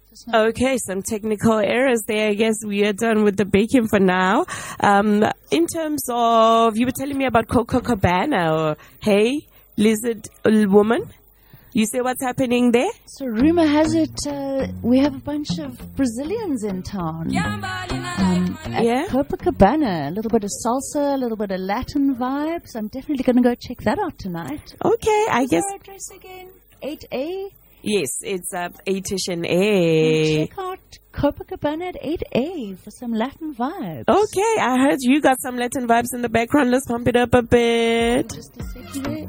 Okay, some technical errors there. I guess we are done with the baking for now. In terms of, you were telling me about Coco Cabana. Or, hey, lizard woman. You say what's happening there? So rumor has it we have a bunch of Brazilians in town. At Copacabana, a little bit of salsa, a little bit of Latin vibes. I'm definitely going to go check that out tonight. Okay, I guess. What's our address again? 8A? Yes, it's 8ish and A. Check out Copacabana at 8A for some Latin vibes. Okay, I heard you got some Latin vibes in the background. Let's pump it up a bit. Just a second there.